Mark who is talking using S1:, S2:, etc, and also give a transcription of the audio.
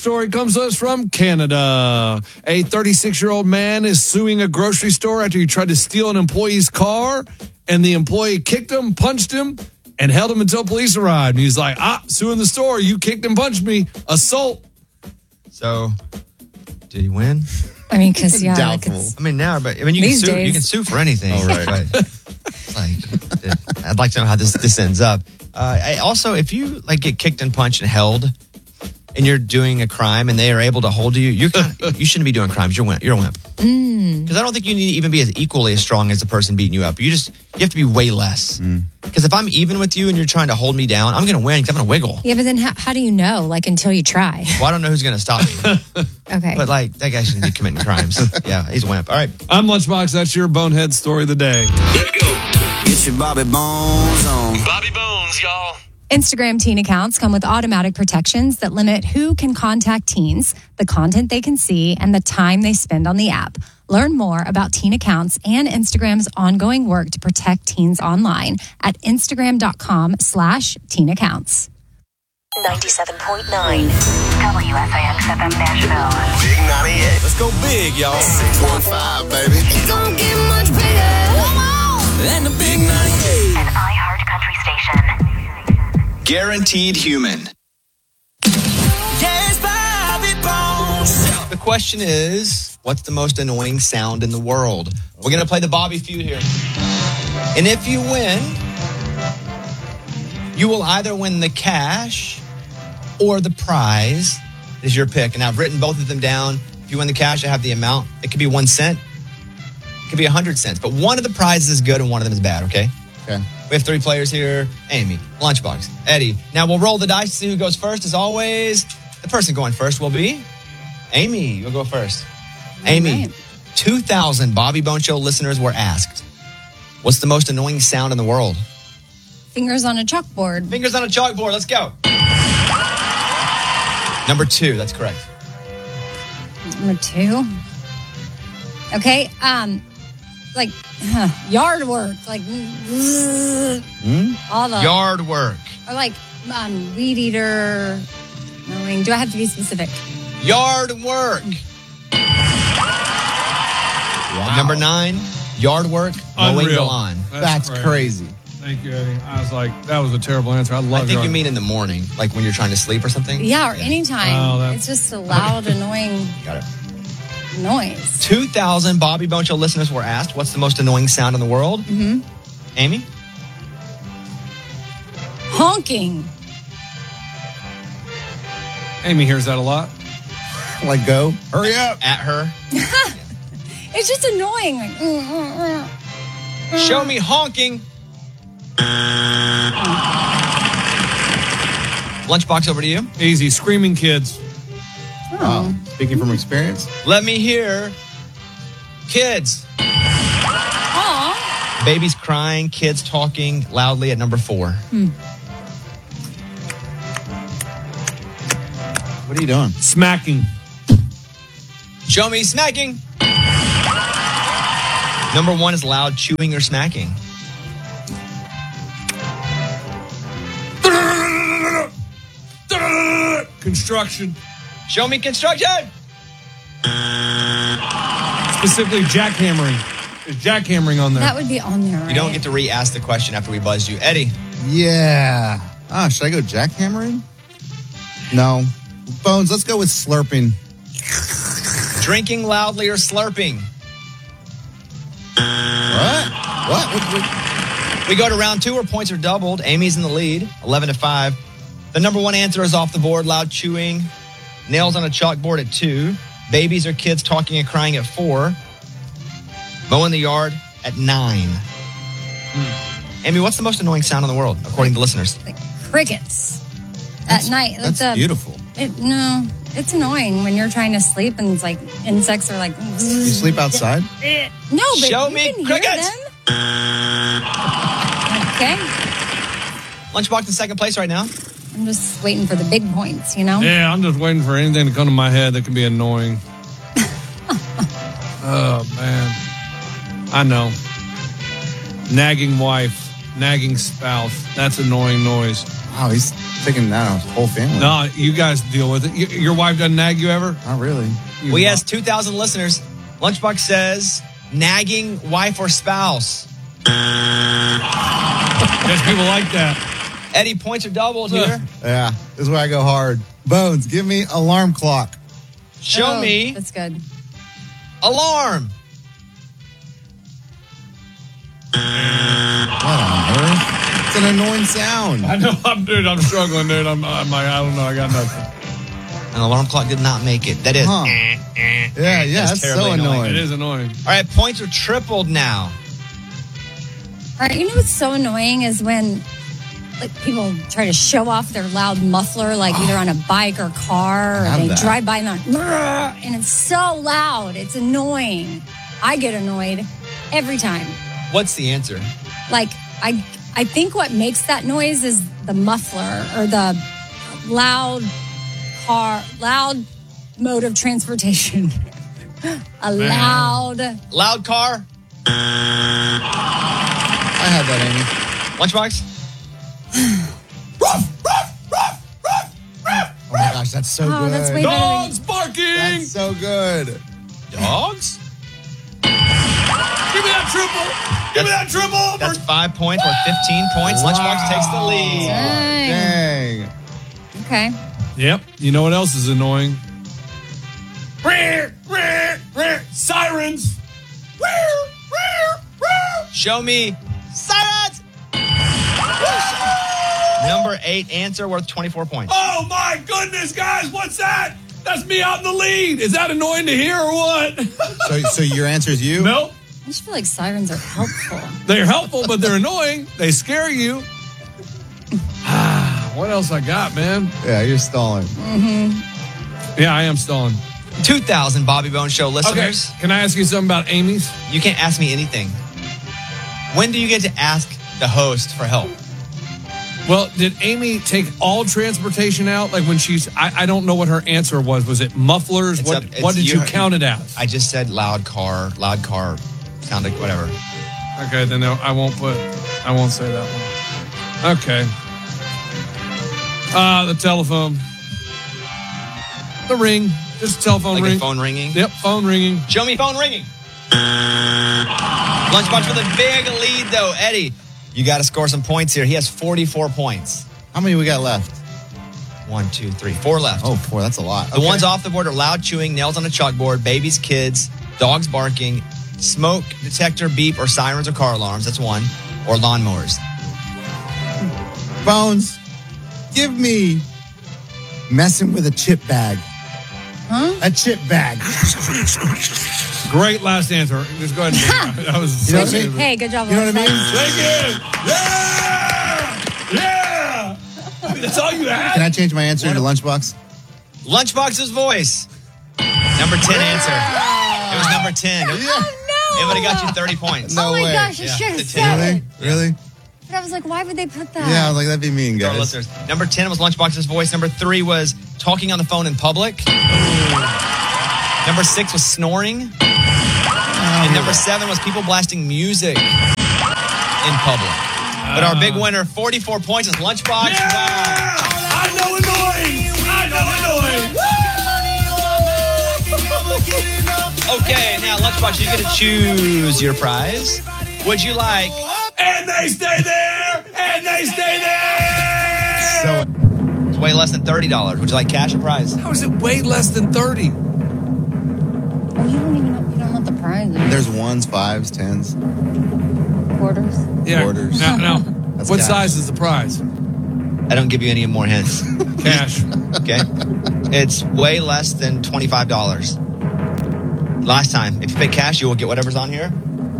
S1: story comes to us from Canada. A 36-year-old man is suing a grocery store after he tried to steal an employee's car, and the employee kicked him, punched him, and held him until police arrived. And he's like, suing the store. You kicked and punched me. Assault.
S2: So, did he win?
S3: I mean, because, yeah.
S2: Doubtful. You can sue for anything.
S3: Oh,
S2: right. I'd like to know how this ends up. Also, if you get kicked and punched and held, and you're doing a crime, and they are able to hold you, you shouldn't be doing crimes. You're a wimp. Because I don't think you need to even be equally as strong as the person beating you up. You have to be way less. Because if I'm even with you and you're trying to hold me down, I'm going to win because I'm going to wiggle.
S3: Yeah, but then how do you know? Until you try.
S2: Well, I don't know who's going to stop me.
S3: Okay.
S2: But that guy shouldn't be committing crimes. Yeah, he's a wimp. All right.
S1: I'm Lunchbox. That's your bonehead story of the day.
S4: Let's go. Get your Bobby Bones on. Bobby Bones, y'all.
S3: Instagram teen accounts come with automatic protections that limit who can contact teens, the content they can see, and the time they spend on the app. Learn more about teen accounts and Instagram's ongoing work to protect teens online at Instagram.com/teen accounts.
S5: 97.9 WFAX-FM Nashville.
S4: Big 98. Let's go big, y'all. 615, baby.
S5: It's gonna get much bigger. Come on.
S4: And the Big 98.
S5: An iHeart Country station.
S4: Guaranteed human. Yes, Bobby Bones.
S2: The question is, what's the most annoying sound in the world? We're going to play the Bobby Feud here. And if you win, you will either win the cash or the prize. Is your pick. And I've written both of them down. If you win the cash, I have the amount. It could be 1 cent. It could be 100 cents. But one of the prizes is good and one of them is bad, okay?
S6: Okay.
S2: We have 3 players here. Amy, Lunchbox, Eddie. Now we'll roll the dice to see who goes first. As always, the person going first will be Amy. You'll go first. Amy, 2,000 Bobby Bone Show listeners were asked, what's the most annoying sound in the world?
S3: Fingers on a chalkboard.
S2: Fingers on a chalkboard. Let's go. Number 2. That's correct.
S3: Number 2. Okay. Yard work. All the
S2: Yard work.
S3: Or weed eater. Mowing. Do I have to be specific?
S2: Yard work.
S6: Wow.
S2: Number 9, yard work, mowing the lawn.
S6: That's crazy.
S1: Thank you, Eddie. I was like, that was a terrible answer. I
S2: think you mean in the morning, when you're trying to sleep or something?
S3: Yeah, or anytime. It's just a loud, annoying
S2: Got it.
S3: noise.
S2: 2,000 Bobby Bone Show listeners were asked, what's the most annoying sound in the world? Mm-hmm. Amy?
S3: Honking.
S1: Amy hears that a lot.
S6: Go. Hurry up.
S2: At her.
S3: It's just annoying.
S2: Show me honking. Lunchbox, over to you.
S1: Easy. Screaming kids.
S6: Speaking from experience.
S2: Let me hear kids.
S3: Aw.
S2: Babies crying, kids talking loudly at number 4.
S6: What are you doing?
S1: Smacking.
S2: Show me smacking. Number 1 is loud chewing or smacking.
S1: Construction.
S2: Show me construction.
S1: Specifically jackhammering. Is jackhammering on there?
S3: That would be on there, right?
S2: You don't get to re-ask the question after we buzzed you. Eddie.
S6: Yeah. Should I go jackhammering? No. Bones, let's go with slurping.
S2: Drinking loudly or slurping.
S6: What?
S2: We go to round 2 where points are doubled. Amy's in the lead, 11-5. The number 1 answer is off the board, loud chewing. Nails on a chalkboard at 2. Babies or kids talking and crying at 4. Mowing the yard at 9. Amy, what's the most annoying sound in the world, according to listeners?
S3: Crickets. At night.
S6: That's beautiful.
S3: It's annoying when you're trying to sleep and it's insects are
S6: You sleep outside?
S3: No, but
S2: Show
S3: you
S2: me
S3: can
S2: crickets.
S3: hear them. Okay.
S2: Lunchbox in second place right now.
S3: I'm just waiting for the big points, you know?
S1: Yeah, I'm just waiting for anything to come to my head that can be annoying. Oh, man. I know. Nagging wife, nagging spouse. That's annoying noise.
S6: Wow, he's taking down his whole family.
S1: No, you guys deal with it. Your wife doesn't nag you ever?
S6: Not really.
S2: We has 2,000 listeners. Lunchbox says nagging wife or spouse.
S1: Guess people like that.
S2: Eddie, points are doubled here.
S6: Yeah, this is where I go hard. Bones, give me alarm clock.
S2: Show me
S3: That's good.
S2: alarm.
S6: What on earth? It's an annoying sound.
S1: I know, I'm struggling, dude. I don't know. I got nothing.
S2: An alarm clock did not make it. That is.
S6: Huh. Yeah, that's so
S2: terribly annoying.
S1: It
S6: annoying.
S1: is annoying.
S2: All right, points are tripled now.
S3: All right, you know what's so annoying is when like people try to show off their loud muffler, like either on a bike or car, or
S6: have
S3: they
S6: that.
S3: drive by and they're like, and it's so loud. It's annoying. I get annoyed every time.
S2: What's the answer?
S3: Like I think what makes that noise is the muffler or the loud mode of transportation. Loud.
S2: Loud car.
S6: I had that, Amy.
S2: Lunchbox.
S6: Oh my gosh, that's so good.
S3: That's way better than
S1: Dogs barking!
S6: That's so good.
S2: Dogs.
S1: Give me that triple! Give me that triple!
S2: That's 5 points or 15 points. Lunchbox takes the lead.
S3: Dang.
S6: Dang.
S3: Okay.
S1: Yep. You know what else is annoying? Sirens!
S2: Show me sirens. Number 8 answer worth 24 points.
S1: Oh my goodness, guys, what's that? That's me out in the lead. Is that annoying to hear or what?
S6: So your answer is you?
S1: Nope.
S3: I just feel like sirens are helpful.
S1: They're helpful, but they're annoying. They scare you. What else I got, man?
S6: Yeah, you're stalling.
S1: Yeah, I am stalling.
S2: 2,000 Bobby Bones Show
S1: Okay,
S2: listeners.
S1: can I ask you something about Amy's?
S2: You can't ask me anything. When do you get to ask the host for help?
S1: Well, did Amy take all transportation out? Like when she's, I don't know what her answer was. Was it mufflers? What did you count it as?
S2: I just said loud car, sound like whatever.
S1: Okay, then no, I won't say that one. Okay. The telephone. The ring. Just a telephone
S2: Like
S1: ring.
S2: a phone ringing?
S1: Yep, phone ringing.
S2: Show me phone ringing. Lunchbox with a big lead, though. Eddie, you got to score some points here. He has 44 points.
S6: How many we got left?
S2: 1, 2, 3, 4 left.
S6: Oh, 4. That's a lot.
S2: The ones off the board are loud chewing, nails on a chalkboard, babies, kids, dogs barking, smoke detector, beep, or sirens or car alarms. That's 1. Or lawnmowers.
S6: Bones, give me messing with a chip bag.
S3: Huh?
S6: A chip bag.
S1: Great last answer. Just go ahead and that was
S6: You know what I mean?
S3: Hey, good job.
S6: You know what I mean?
S1: Thank you. Yeah. That's all you had.
S6: Can I change my answer to lunchbox?
S2: Lunchbox's voice. Number 10 answer. It was number 10.
S6: Yeah.
S2: It would have got you 30 points.
S6: No
S3: Oh my
S6: way.
S3: gosh, I
S2: Yeah,
S3: should have
S2: the
S3: said
S6: Really?
S3: it.
S6: Really?
S3: But I was like, why would they put that?
S6: Yeah, I was like, that'd be mean,
S2: To our
S6: guys.
S2: listeners. Number 10 was Lunchbox's voice. Number 3 was talking on the phone in public. Number 6 was snoring. And number 7 was people blasting music in public. But our big winner, 44 points, is Lunchbox.
S1: Yeah!
S2: Wow.
S1: I know annoying.
S2: Okay, now Lunchbox, you get to choose your prize. Would you like?
S1: And they stay there.
S6: So,
S2: It's way less than $30. Would you like cash or prize?
S1: How is it way less than 30?
S3: Oh, you don't even know. You don't know what the prize is.
S6: there's 1s, 5s, 10s.
S3: Quarters.
S1: Yeah.
S6: Quarters.
S1: Now
S6: That's
S1: what
S6: cash.
S1: size is the prize?
S2: I don't give you any more hints.
S1: Cash.
S2: Okay? It's way less than $25. Last time, if you pay cash, you will get whatever's on here.